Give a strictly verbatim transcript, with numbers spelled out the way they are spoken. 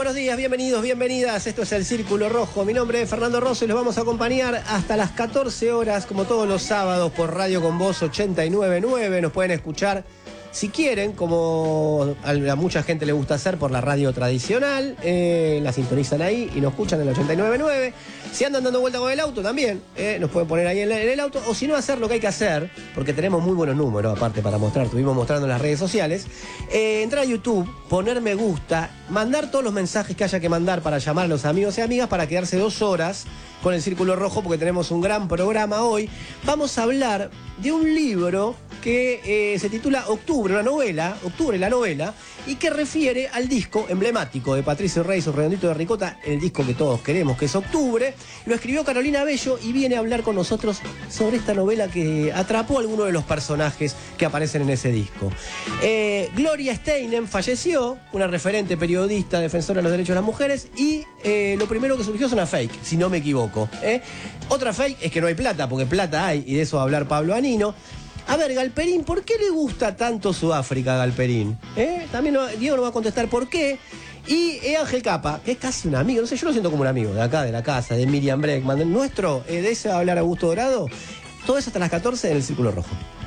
buenos días, bienvenidos, bienvenidas. Esto es El Círculo Rojo. Mi nombre es Fernando Rosso y los vamos a acompañar hasta las catorce horas, como todos los sábados, por Radio Con Voz ochenta y nueve punto nueve. Nos pueden escuchar, si quieren, como a mucha gente le gusta hacer, por la radio tradicional. Eh, la sintonizan ahí y nos escuchan en el ochenta y nueve punto nueve. Si andan dando vuelta con el auto, también eh, nos pueden poner ahí en, en el auto. O si no, hacer lo que hay que hacer, porque tenemos muy buenos números, aparte, para mostrar. Estuvimos mostrando en las redes sociales. Eh, entrar a YouTube, poner me gusta, mandar todos los mensajes que haya que mandar para llamar a los amigos y amigas para quedarse dos horas con El Círculo Rojo, porque tenemos un gran programa hoy. Vamos a hablar de un libro que eh, se titula Octubre, una novela, Octubre, la novela, y que refiere al disco emblemático de Patricio Rey, su Redondito de Ricota, el disco que todos queremos, que es Octubre. Lo escribió Carolina Bello y viene a hablar con nosotros sobre esta novela que atrapó a alguno de los personajes que aparecen en ese disco. Eh, Gloria Steinem falleció, una referente periodista, defensora de los derechos de las mujeres, y eh, lo primero que surgió es una fake, si no me equivoco. ¿eh? Otra fake es que no hay plata, porque plata hay, y de eso va a hablar Pablo Anino. A ver, Galperín, ¿por qué le gusta tanto Sudáfrica a Galperín? ¿Eh? También Diego nos va a contestar por qué. Y eh, Ángel Capa, que es casi un amigo, no sé, yo lo siento como un amigo de acá, de la casa, de Miriam Breckman, nuestro, eh, de ese va a hablar Augusto Dorado. Todo eso hasta las catorce en El Círculo Rojo.